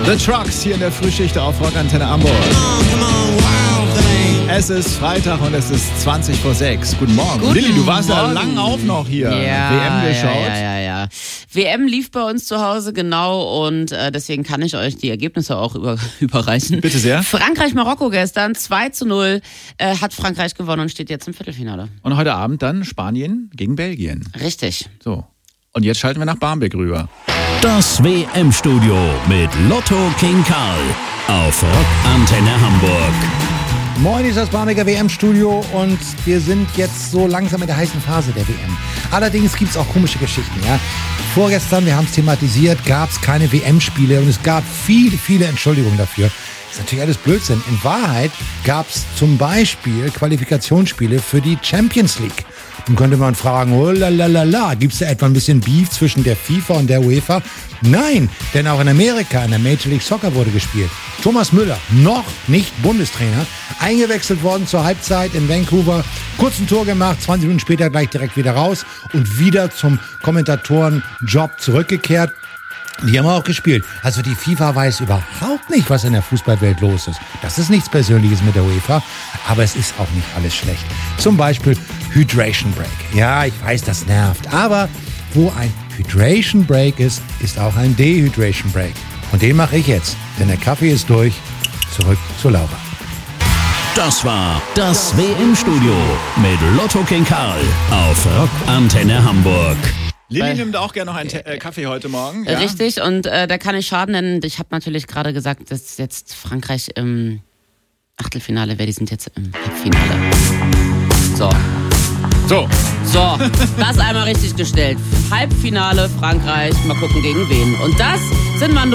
The Trucks hier in der Frühschicht auf Rock Antenne Hamburg. Es ist Freitag und es ist 20 vor 6. Guten Morgen. Guten Lilly, du warst ja Morgen. lang auf noch hier. Ja, WM geschaut. Ja. WM lief bei uns zu Hause, genau, und deswegen kann ich euch die Ergebnisse auch überreichen. Bitte sehr. Frankreich-Marokko gestern, 2:0 hat Frankreich gewonnen und steht jetzt im Viertelfinale. Und heute Abend dann Spanien gegen Belgien. Richtig. So. Und jetzt schalten wir nach Barmbek rüber. Das WM-Studio mit Lotto King Karl auf Rock Antenne Hamburg. Moin, ist das Barmbeker WM-Studio und wir sind jetzt so langsam in der heißen Phase der WM. Allerdings gibt es auch komische Geschichten. Ja? Vorgestern, wir haben es thematisiert, gab es keine WM-Spiele und es gab viele Entschuldigungen dafür. Das ist natürlich alles Blödsinn. In Wahrheit gab es zum Beispiel Qualifikationsspiele für die Champions League. Nun könnte man fragen, oh lalalala, gibt es da etwa ein bisschen Beef zwischen der FIFA und der UEFA? Nein, denn auch in Amerika, in der Major League Soccer wurde gespielt. Thomas Müller, noch nicht Bundestrainer, eingewechselt worden zur Halbzeit in Vancouver, kurz ein Tor gemacht, 20 Minuten später gleich direkt wieder raus und wieder zum Kommentatorenjob zurückgekehrt. Die haben auch gespielt. Also die FIFA weiß überhaupt nicht, was in der Fußballwelt los ist. Das ist nichts Persönliches mit der UEFA, aber es ist auch nicht alles schlecht. Zum Beispiel Hydration Break. Ja, ich weiß, das nervt, aber wo ein Hydration Break ist, ist auch ein Dehydration Break. Und den mache ich jetzt, denn der Kaffee ist durch. Zurück zu Laura. Das war das WM-Studio mit Lotto King Karl auf Rock Antenne Hamburg. Lilly nimmt auch gerne noch einen Kaffee heute Morgen. Ja? Richtig, und da kann ich Schaden nennen. Ich habe natürlich gerade gesagt, dass jetzt Frankreich im Achtelfinale wäre. Die sind jetzt im Halbfinale. So, das einmal richtig gestellt. Halbfinale Frankreich, mal gucken gegen wen. Und das sind